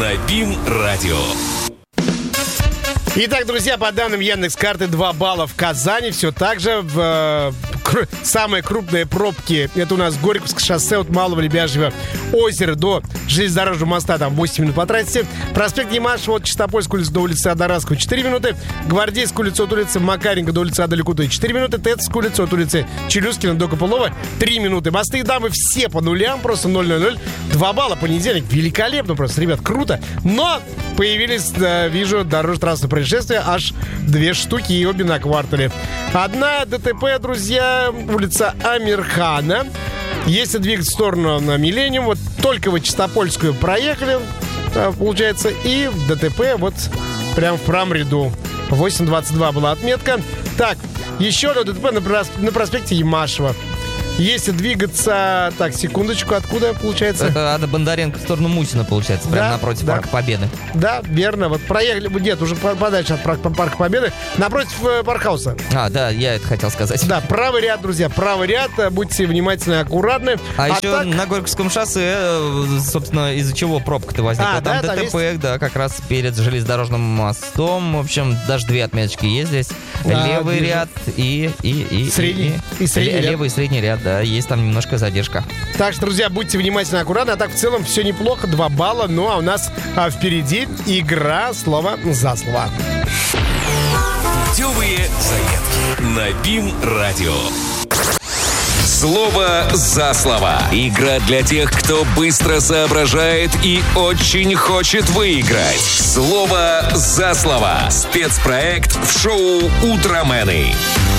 на БИМ-радио. Итак, друзья, по данным Яндекс.Карты, 2 балла в Казани. Все так же самые крупные пробки. Это у нас Горьковское шоссе от Малого Лебяжьего озера до железнодорожного моста. Там 8 минут потратите. Проспект Ямашева от Чистопольской улицы до улицы Адараского 4 минуты. Гвардейская улица от улицы Макаренко до улицы Адаликута 4 минуты. Тетская улица от улицы Челюскина до Копылова 3 минуты. Мосты и дамбы все по нулям. Просто 0-0-0. 2 балла. Понедельник. Великолепно просто, ребят, круто. Но появились, вижу, дорожно-транспортные происшествия. Аж 2 штуки и обе на квартале. Одна ДТП, друзья, улица Амирхана. Если двигаться в сторону на Миллениум, вот только вы Чистопольскую проехали, получается, и ДТП вот прям в правом ряду. 8:22 была отметка. Так, еще одно ДТП на проспекте Ямашева. Если двигаться... Так, секундочку, откуда, получается? Это от Бондаренко в сторону Мусина, получается, прямо напротив Парка Победы. Да, верно. Вот проехали... Нет, уже подальше от Парка Победы. Напротив Паркхауса. Да, я это хотел сказать. Да, правый ряд, друзья, правый ряд. Будьте внимательны, аккуратны. А еще так... на Горьковском шоссе, собственно, из-за чего пробка-то возникла. Там ДТП, да, как раз перед железнодорожным мостом. В общем, даже 2 отметочки есть здесь. Левый ряд и средний. И средний ряд. Левый и средний ряд. Да, есть там немножко задержка. Так что, друзья, будьте внимательны, аккуратны. А так, в целом, все неплохо. 2 балла. Ну, а у нас впереди игра слово за слово. Путевые заявки на БИМ-радио. Слово за слово. Игра для тех, кто быстро соображает и очень хочет выиграть. Слово за слово. Спецпроект в шоу «Утромены».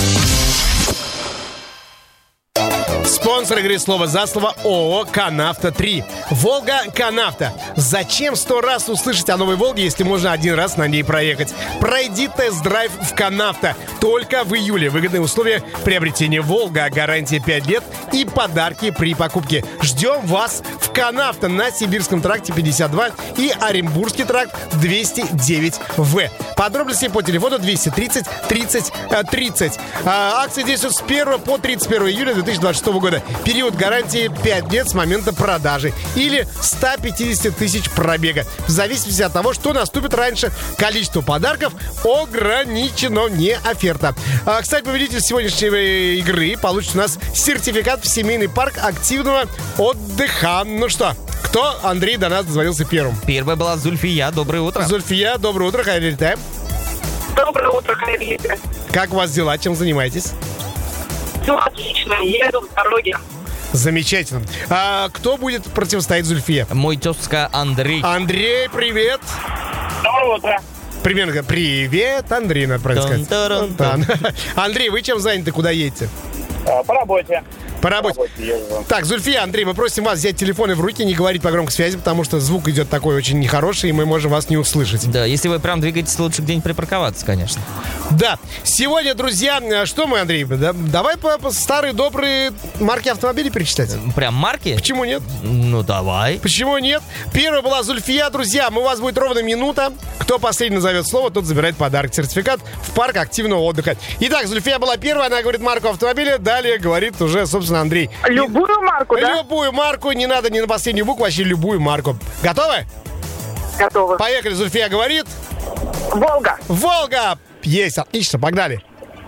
Спонсор игры «Слово за слово» ООО «Канавто-3». «Волга Канавто». Зачем 100 раз услышать о новой «Волге», если можно 1 раз на ней проехать? Пройди тест-драйв в «Канавто». Только в июле. Выгодные условия приобретения «Волга». Гарантия 5 лет и подарки при покупке. Ждем вас в «Канавто» на Сибирском тракте 52 и Оренбургский тракт 209В. Подробности по телефону 230 30 30. Акция действует с 1 по 31 июля 2026 года. Период гарантии 5 лет с момента продажи или 150 тысяч пробега. В зависимости от того, что наступит раньше. Количество подарков ограничено, не оферта. Кстати, победитель сегодняшней игры получит у нас сертификат в семейный парк активного отдыха. Ну что, кто, Андрей, до нас дозвонился первым? Первая была Зульфия. Доброе утро. Зульфия, доброе утро. Хайрильте. Доброе утро, Хайрильте. Как у вас дела? Чем занимаетесь? Все отлично, еду в дороге. Замечательно. А кто будет противостоять Зульфие? Мой тезка Андрей. Андрей, привет. Доброе утро. Примерно привет, Андрей, надо правильно сказать. Андрей, вы чем заняты, куда едете? По работе. По работе. Так, Зульфия, Андрей, мы просим вас взять телефоны в руки, не говорить по громкой связи, потому что звук идет такой очень нехороший, и мы можем вас не услышать. Да, если вы прям двигаетесь, лучше где-нибудь припарковаться, конечно. Да. Сегодня, друзья, что мы, Андрей, давай по старые добрые марки автомобилей перечислять. Прям марки? Почему нет? Ну, давай. Почему нет? Первая была Зульфия, друзья. У вас будет ровно минута. Кто последний назовет слово, тот забирает подарок. Сертификат в парк активного отдыха. Итак, Зульфия была первая, она говорит марку автомобиля. Далее говорит уже, собственно, Андрей. Любую марку, да? Любую марку, не надо ни на последнюю букву, вообще любую марку. Готовы? Готовы. Поехали, Зульфия говорит. Волга. Волга. Есть, отлично, погнали.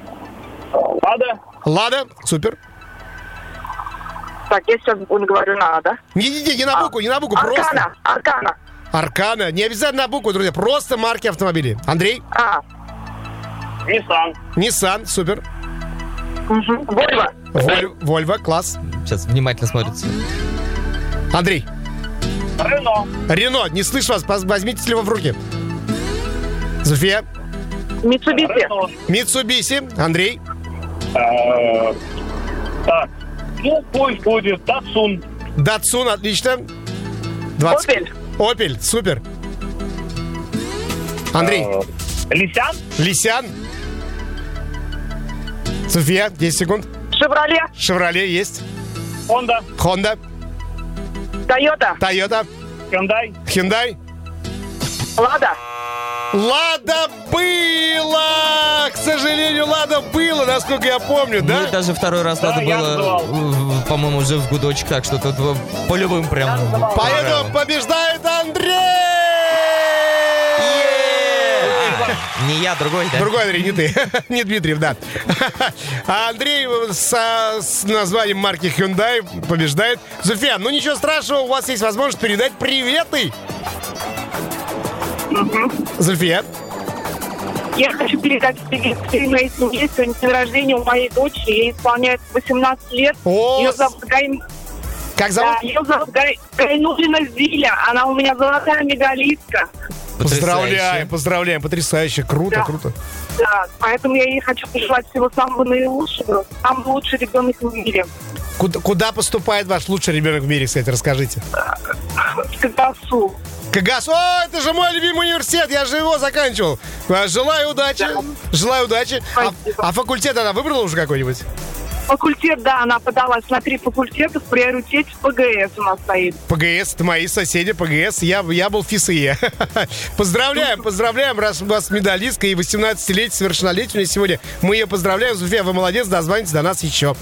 Лада. Лада, супер. Так, я сейчас говорю надо. Не на букву, не на букву, просто. Аркана. Аркана. Не обязательно на букву, друзья, просто марки автомобилей. Андрей? Nissan, супер. Вольво. Вольво, класс. Сейчас внимательно смотрится. Андрей. Рено. Не слышу вас, возьмите телефон в руки. Зульфия. Митсубиси. Андрей. Так, пусть будет Датсун, отлично. 20. Опель, супер. Андрей. Лисян. София, 10 секунд. Шевроле есть. Honda. Тойота. Hyundai. Лада было! К сожалению, Лада было, насколько я помню, да? Ну, даже второй раз Лада было, по-моему, уже в гудочек, так что тут по любым прям... Поэтому побеждает Андрей! я, другой, да? Другой Андрей, не ты. Не Дмитриев, да. А Андрей с названием марки Hyundai побеждает. Зульфия, ну ничего страшного, у вас есть возможность передать приветы. Зульфия. Я хочу передать привет всей моей семье. Сегодня день рождения у моей дочери. Ей исполняется 18 лет. Ее зовут Как зовут? Да, ее зовут Гайнулина Зиля. Она у меня золотая медалистка. Поздравляем. Потрясающе. Круто. Да, поэтому я ей хочу пожелать всего самого наилучшего. Самый лучший ребенок в мире. Куда поступает ваш лучший ребенок в мире, кстати, расскажите. В КГСУ. КГСУ, это же мой любимый университет, я же его заканчивал. Желаю удачи. А факультет она выбрала уже какой-нибудь? Факультет, да, она подалась на 3 факультета, в приоритете ПГС у нас стоит. ПГС, это мои соседи, ПГС, я был ФИСИЕ. Поздравляем, раз у вас медалистка и 18-летие, совершеннолетие сегодня. Мы ее поздравляем, Зульфия, вы молодец, дозвонитесь до нас еще.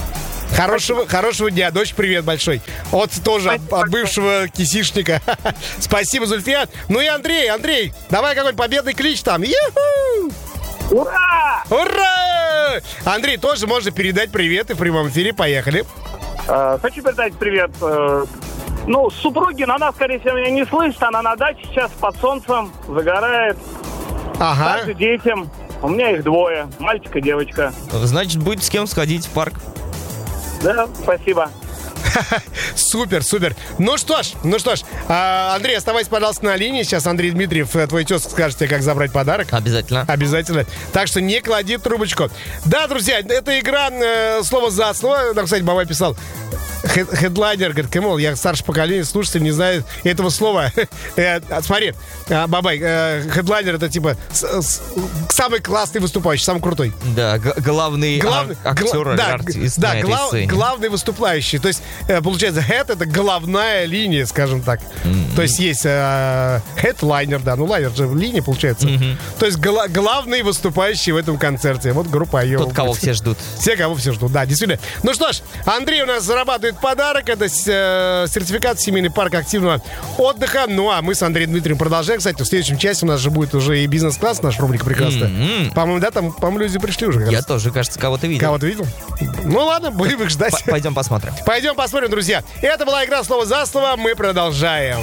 Хорошего дня, дочь, привет большой. От бывшего кисишника. Спасибо, Зульфия. Ну и Андрей, давай какой-нибудь победный клич там. Ю-ху! Ура! Ура! Андрей, тоже можно передать привет и в прямом эфире. Поехали. Хочу передать привет. Супруги, она, скорее всего, меня не слышит. Она на даче сейчас под солнцем загорает. Ага. Также детям. У меня их 2, мальчик и девочка. Значит, будет с кем сходить в парк. Да, спасибо. Супер. Ну что ж, Андрей, оставайся, пожалуйста, на линии. Сейчас Андрей Дмитриев, твой тезка, скажет тебе, как забрать подарок. Обязательно. Так что не клади трубочку. Да, друзья, это игра слово за слово. Там, кстати, Бабай писал. Хедлайнер, говорит, Кэмол, я старше поколения, слушатель не знает этого слова. Смотри, Бабай, хедлайнер это типа самый классный выступающий, самый крутой. Да, главный актер, артист на этой сцене. Главный выступающий. То есть, получается, head это головная линия, скажем так. То есть есть хедлайнер, да, лайнер же линия, получается. То есть главный выступающий в этом концерте. Вот группа ее. Тот, кого все ждут. Кого все ждут, да, действительно. Ну что ж, Андрей у нас зарабатывает подарок. Это сертификат в семейный парк активного отдыха. Ну а мы с Андреем Дмитриевым продолжаем. Кстати, в следующем часе у нас же будет уже и бизнес-класс, наша рубрика прекрасная. По-моему, да, там, люди пришли уже. Я тоже, кажется, кого-то видел. Ну ладно, будем их ждать. Пойдем посмотрим. Пойдем посмотрим, друзья. Это была игра «Слово за слово». Мы продолжаем.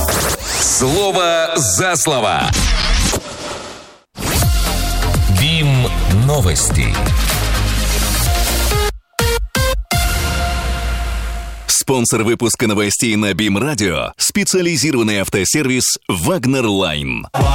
Слово за слово. БИМ новости. Спонсор выпуска новостей на БИМ Радио — специализированный автосервис «Вагнер Лайн».